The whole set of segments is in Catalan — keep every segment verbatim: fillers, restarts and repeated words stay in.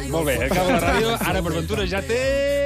Molt bé, acaba la ràdio. Ara per Ventura ja té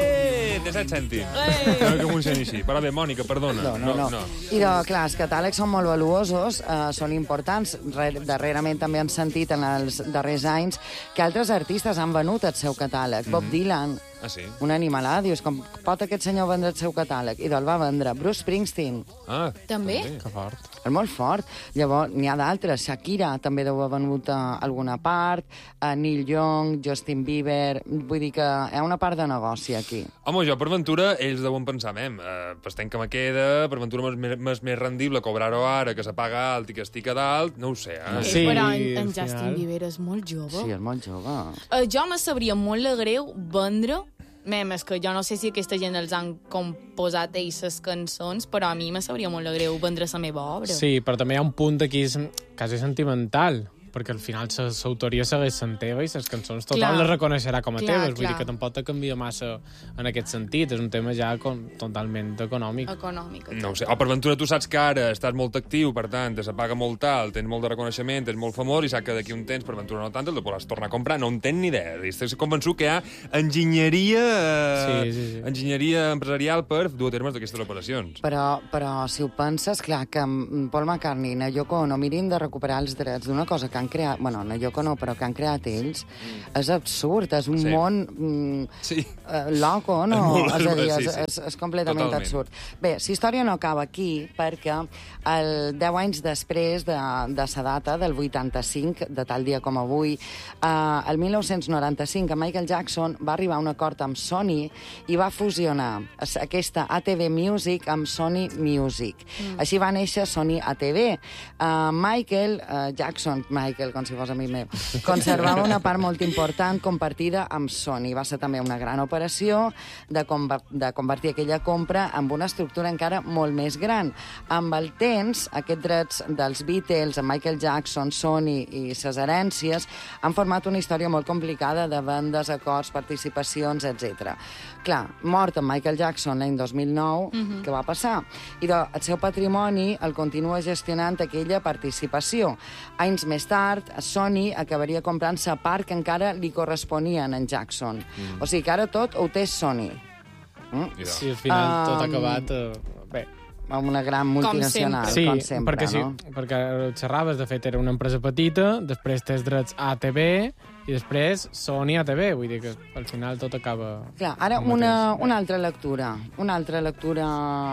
disset cèntims. No que funcioni així. Però bé, Mònica, perdona. No, no, no. no. I de, clar, els catàlegs són molt valuosos, eh, són importants. Re darrerament també han sentit en els darrers anys que altres artistes han venut el seu catàleg. Mm-hmm. Bob Dylan, ah, sí? una animalada, dius, com pot aquest senyor vendre el seu catàleg? I el va vendre. Bruce Springsteen. Ah, també? Que fort. És molt fort. Llavors, n'hi ha d'altres. Shakira també deu haver venut a alguna part, a Neil Young, Justin Bieber... Vull dir que hi ha una part de negoci aquí. Home, jo per Ventura, ells deuen pensar, mem, eh, pues tenc que me queda, per Ventura m'és més rendible cobrar-ho ara, que se paga alt i que estic a dalt, no ho sé, eh? Sí, però en, en Justin Bieber és molt jove. Sí, és molt jove. Uh, jo me sabria molt de greu vendre. Mem, és que jo no sé si aquesta gent els han composat ells les cançons, però a mi me sabria molt de greu vendre la meva obra. Sí, però també hi ha un punt aquí quasi sentimental, perquè al final l'autoria segueix sent teva i les cançons tothom Clar. les reconeixerà com a Clar, teves, vull clar. dir que tampoc te canvia massa en aquest sentit, és un tema ja com, totalment econòmic. Econòmic. No ho sé. O per Ventura tu saps que ara estàs molt actiu, per tant, te se paga molt alt, tens molt de reconeixement, tens molt famós, i saps que d'aquí un temps per Ventura no tant, el podràs tornar a comprar, no en tens ni idea. Estic convençut que hi ha enginyeria, eh, Sí, sí, sí. enginyeria empresarial per dur a termes d'aquestes operacions. Però, però si ho penses, clar, que Paul McCartney i na Yoko Ono mirin de recuperar els drets d'una cosa que han creat... Bueno, na Yoko no, però que han creat ells, mm. és absurd, és un Sí. món mm, Sí. eh, loco, no? És molt- és a dir, sí, és, sí. és, és completament Totalment. absurd. Bé, la història no acaba aquí, perquè el deu anys després de, de sa data, del vuitanta-cinc, de tal dia com avui, eh, el mil nou-cents noranta-cinc, en Michael Jackson va arribar a un acord amb Sony i va fusionar aquesta A T V Music amb Sony Music. Mm. Així va néixer Sony A T V. Uh, Michael uh, Jackson, Michael, com si fos a mi meu, conservava una part molt important compartida amb Sony. Va ser també una gran operació de, conver de convertir aquella compra en una estructura encara molt més gran. Amb el temps, aquests drets dels Beatles, amb Michael Jackson, Sony i ses herències han format una història molt complicada de vendes, acords, participacions, etcètera. Clar, mort en Michael Jackson l'any dos mil nou, mm-hmm. què va passar? I de, el seu patrimoni el continua gestionant aquella participació. Anys més tard, Sony acabaria comprant la part que encara li corresponia a en Jackson. Mm. O sigui que ara tot ho té Sony. Mm? Sí, al final um, tot ha acabat... Eh, bé, amb una gran multinacional, com sí, sempre, com sempre perquè, no? Sí, perquè xerraves, de fet, era una empresa petita, després tens drets A T V i després Sony A T V, vull dir que al final tot acaba... Clar, ara una, una altra lectura, una altra lectura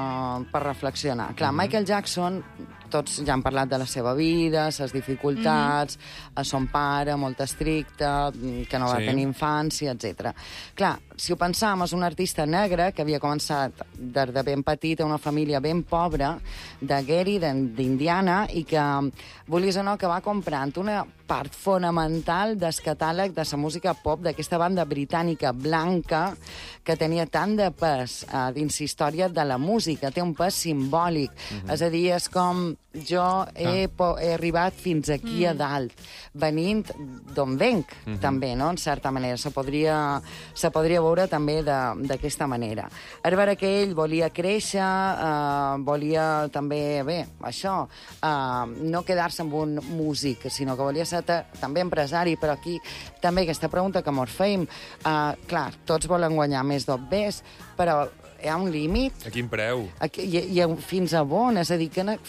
per reflexionar. Clar, mm-hmm. Michael Jackson, tots ja han parlat de la seva vida, les dificultats, mm-hmm. son pare, molt estricte, que no va sí. tenir infància, etcètera. Clar, si ho pensam, és un artista negre que havia començat des de ben petit a una família ben pobra de Gary, d'Indiana, i que, volies o no, que va comprant una part fonamental del catàleg de la música pop d'aquesta banda britànica blanca que tenia tant de pes eh, dins la història de la música, té un pes simbòlic. Mm-hmm. És a dir, és com jo he, ah. he arribat fins aquí mm. a dalt, venint d'on venc, mm-hmm. també, no?, en certa manera. Se podria, se podria veure també d'aquesta manera. És vera que ell volia créixer, eh, volia també, bé, això, eh, no quedar-se amb un músic, sinó que volia ser també empresari, però aquí també aquesta pregunta que mos feim, uh, clar, tots volen guanyar més d'obvers, però hi ha un límit. A quin preu? Aquí, i, i fins a on? És a dir, què, ne,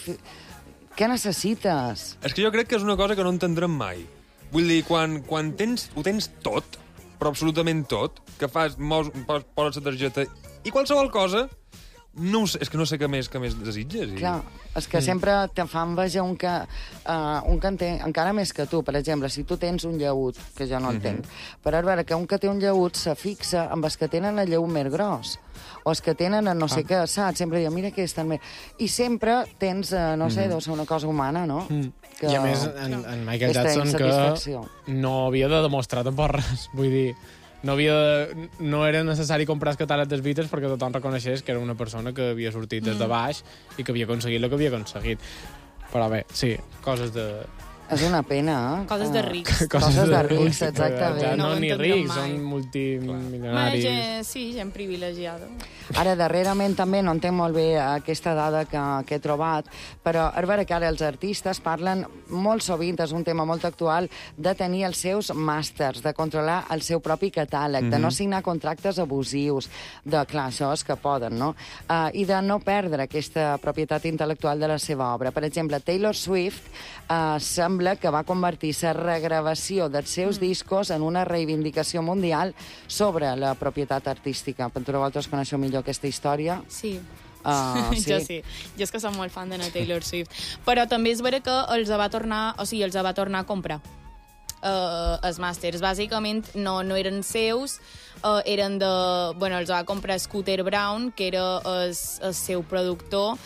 què necessites? És que jo crec que és una cosa que no entendrem mai. Vull dir, quan, quan tens, ho tens tot, però absolutament tot, que fas, mos, poses la targeta i qualsevol cosa, no sé, és que no sé què més, què més desitges. I... Clar, és que mm. sempre te fa enveja un que, uh, un que en té, encara més que tu. Per exemple, si tu tens un llaüt, que jo no el tenc, mm-hmm. però a veure, que un que té un llaüt se fixa amb els que tenen el llaüt més gros, o els que tenen no sé ah. què, saps? Sempre diuen, mira que estan més... I sempre tens, uh, no sé, mm-hmm. deu ser una cosa humana, no? Mm. Que, I a més, en, en Michael Jackson, que no havia de demostrar tampoc res, vull dir... No, havia de, no era necessari comprar el catàleg dels Beatles perquè tothom reconeixés que era una persona que havia sortit des de baix i que havia aconseguit el que havia aconseguit. Però bé, sí, coses de... És una pena, eh? Coses de rics. Coses de rics, exactament. Ja no, No ho ni entendrem rics, mai. són multimilionaris. Gent, sí, gent privilegiada. Ara, darrerament també, no entenc molt bé aquesta dada que, que he trobat, però és vera que ara els artistes parlen molt sovint, és un tema molt actual, de tenir els seus màsters, de controlar el seu propi catàleg, mm-hmm. de no signar contractes abusius, de, clar, això és que poden, no? Uh, I de no perdre aquesta propietat intel·lectual de la seva obra. Per exemple, Taylor Swift uh, sembla que va convertir la regravació dels seus mm. discos en una reivindicació mundial sobre la propietat artística. Per vosaltres coneixeu millor aquesta història? Sí. Uh, sí. Jo sí. Jo és que som molt fan de la Taylor Swift. Però també és vera que els va tornar, o sigui, els va tornar a comprar. Uh, els màsters. Bàsicament no, no eren seus, uh, eren de... Bueno, els va comprar Scooter Brown, que era el, el seu productor,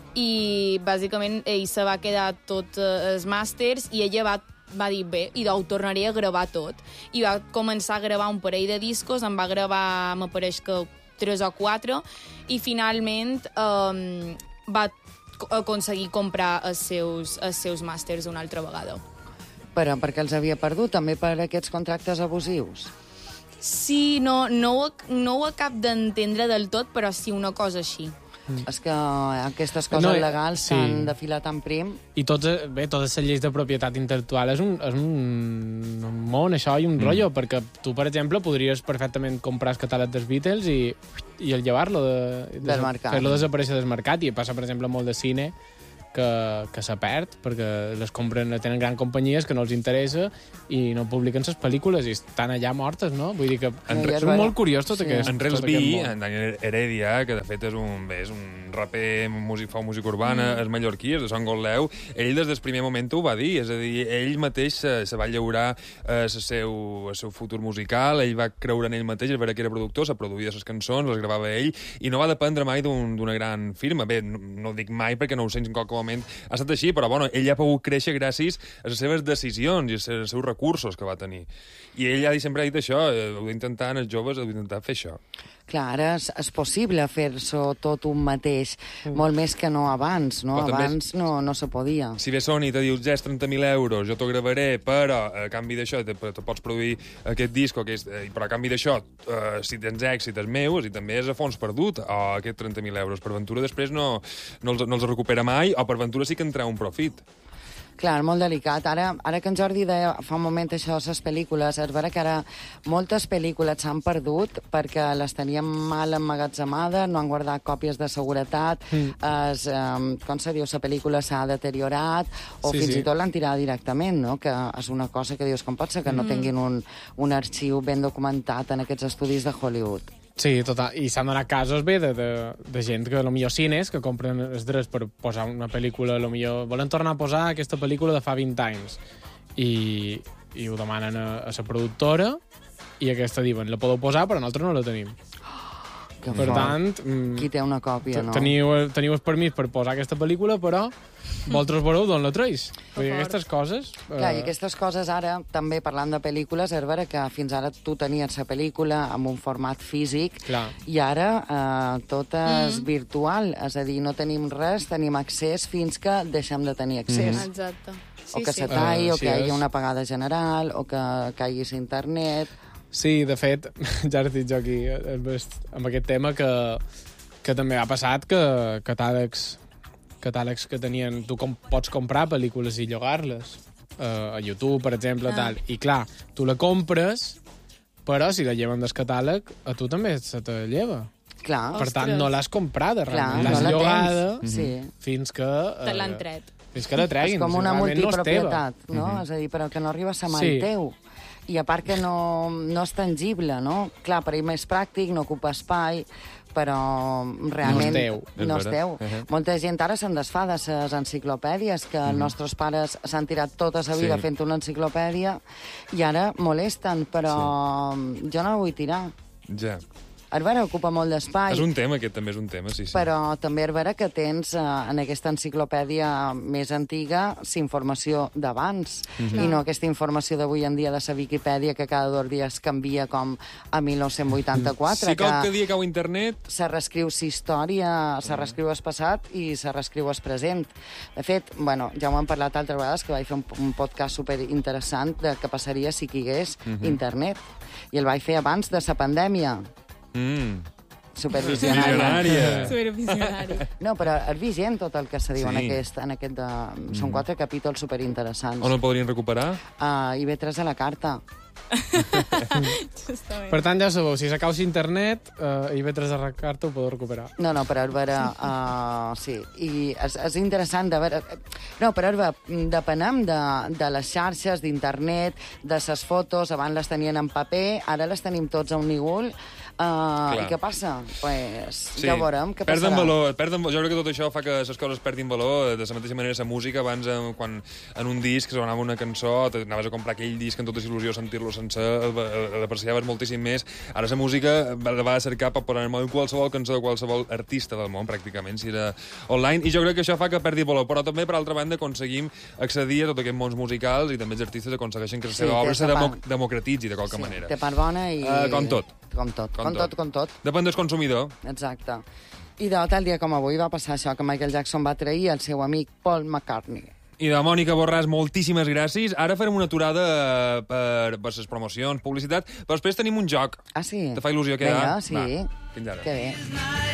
i bàsicament ell se va quedar tot uh, els màsters i ella va va dir, bé, i ho tornaré a gravar tot. I va començar a gravar un parell de discos, em va gravar, m'apareix que tres o quatre, i finalment um, va aconseguir comprar els seus, els seus màsters una altra vegada. Però perquè els havia perdut, també per aquests contractes abusius? Sí, no, no, ho, no ho acab d'entendre del tot, però sí una cosa així. Mm. És que aquestes coses no, legals sí. s'han de filar tan prim. I tots, bé, totes les lleis de propietat intel·lectual és un, és un, un món, això, i un mm. rotllo, perquè tu, per exemple, podries perfectament comprar el catàleg dels Beatles i, i el llevar-lo, de, de, fer-lo desaparèixer del mercat. I passa, per exemple, molt de cine, que, que se perd, perquè les compren, tenen grans companyies que no els interessa i no publiquen les pel·lícules i estan allà mortes, no? Vull dir que en és un molt curiós tot sí. aquest En Rels B, en Daniel Heredia, que de fet és un, bé, és un raper, músic, fa música urbana, mm. és mallorquí, és de Sant Goldeu, ell des del primer moment ho va dir, és a dir, ell mateix se, se va llaurar eh, el seu, el seu futur musical, ell va creure en ell mateix, és vera que era productor, se produïa les cançons, les gravava ell, i no va dependre mai d'una un, gran firma. Bé, no, no ho dic mai perquè no ho sé en qualsevol moment ha estat així, però bueno, ell ha pogut créixer gràcies a les seves decisions i als seus recursos que va tenir. I ell ha sempre ha dit això, heu d'intentar, en els joves, heu d'intentar fer això. Clar, ara és, és possible fer-s'ho tot un mateix, mm. molt més que no abans, no? Però abans també, no, no se podia. Si ve Sony i te dius, ja és trenta mil euros, jo t'ho gravaré, però a canvi d'això te, te pots produir aquest disc, aquest, però a canvi d'això, uh, si tens èxit és meu, i també és a fons perdut, o aquests trenta mil euros. Per Ventura després no, no, els, no els recupera mai, o per Ventura sí que en treu un profit. Clar, molt delicat. Ara, ara que en Jordi deia fa un moment això de les pel·lícules, és vera que ara moltes pel·lícules s'han perdut perquè les teníem mal emmagatzemades, no han guardat còpies de seguretat, mm. es, um, com se diu, la pel·lícula s'ha deteriorat, o sí, fins sí. i tot l'han tirat directament, no? Que és una cosa que dius, com pot ser que mm. no tinguin un, un arxiu ben documentat en aquests estudis de Hollywood? Sí, total. I s'han donat casos bé de, de, de gent que, potser cines, que compren els drets per posar una pel·lícula, potser volen tornar a posar aquesta pel·lícula de fa vint anys. I, i ho demanen a, a la productora i aquesta diuen, la podeu posar, però nosaltres no la tenim. Que per fort. tant... Qui té una còpia, no? Teniu, teniu el permís per posar aquesta pel·lícula, però vosaltres veureu d'on la treus. Vull dir, aquestes coses... Clar, i aquestes coses ara, també parlant de pel·lícules, és vera que fins ara tu tenies la pel·lícula amb un format físic, clar. I ara eh, tot és mm. virtual, és a dir, no tenim res, tenim accés fins que deixem de tenir accés. Mm. Exacte. Sí, o que sí. se talli, uh, o que hi hagi és. una apagada general, o que caigui a internet... Sí, de fet, ja has dit jo aquí, amb aquest tema, que, que també ha passat que catàlegs, catàlegs que tenien... Tu com, pots comprar pel·lícules i llogar-les, uh, a YouTube, per exemple, ah. tal. I clar, tu la compres, però si la lleven del catàleg, a tu també se te lleva. Clar. Per tant, Ostres. no l'has comprada, clar, l'has no llogada sí. fins que... Uh, Te l'han tret. Fins que la treguin. És com una multipropietat, no? Mm-hmm. És a dir, però que no arriba a ser mal sí. teu. I a part que no, no és tangible, no? Clar, per ell més pràctic, no ocupa espai, però realment... No és teu. No és teu. Uh -huh. Molta gent ara se'n desfà de les enciclopèdies, que uh -huh. els nostres pares s'han tirat tota la vida sí. fent una enciclopèdia, i ara molesten, però sí. jo no la vull tirar. Ja. És vera, ocupa molt d'espai. És un tema, aquest també és un tema, sí, sí. Però també és vera que tens eh, en aquesta enciclopèdia més antiga informació d'abans, Mhm. i no aquesta informació d'avui en dia de la Viquipèdia que cada dos dies canvia com a mil nou-cents vuitanta-quatre. Sí, qualque dia cau internet... Se reescriu la història, se reescriu el passat i se reescriu el present. De fet, bueno, ja ho hem parlat altres vegades, que vaig fer un, un podcast superinteressant de què passaria si hi hagués Mhm. internet. I el vaig fer abans de la pandèmia. Mm. Supervisionària. Visionària. Supervisionari. No, però és vigent tot el que se diu Sí. en aquest... En aquest de... Són quatre capítols superinteressants. On el podrien recuperar? Uh, I ve tres a la carta. Justament. Per tant, ja sabeu, si s'acaba internet, uh, i ve tres a la carta ho podeu recuperar. No, no, però és vera... Uh, sí, i és, és interessant de veure... No, però és vera, depenem de, de les xarxes, d'internet, de les fotos, abans les tenien en paper, ara les tenim tots a un nigul. Uh, I què passa? Pues, Sí. ja ho veurem, què perden passarà. valor, perden, jo crec que tot això fa que les coses perdin valor. De la mateixa manera, la música, abans, eh, quan en un disc sonava una cançó, anaves a comprar aquell disc amb tota il·lusió, sentir-lo sencer, l'apreciaves moltíssim més. Ara la música la va cercar per posar en qualsevol cançó de qualsevol artista del món, pràcticament, si era online, i jo crec que això fa que perdi valor. Però també, per altra banda, aconseguim accedir a tots aquests mons musicals i també els artistes aconsegueixen que la Sí, seva té obra se sa demo part. democratitzi de qualque Sí, manera. té part bona i... Eh, com tot. Com tot, com, Com tot, tot. com tot. Depèn del consumidor. Exacte. I de tal dia com avui va passar això, que Michael Jackson va trair el seu amic Paul McCartney. I de Mònica Borràs, moltíssimes gràcies. Ara farem una aturada per, per les promocions, publicitat, però després tenim un joc. Ah, sí? Te fa il·lusió Vinga, quedar? sí. Va, fins ara. Que bé.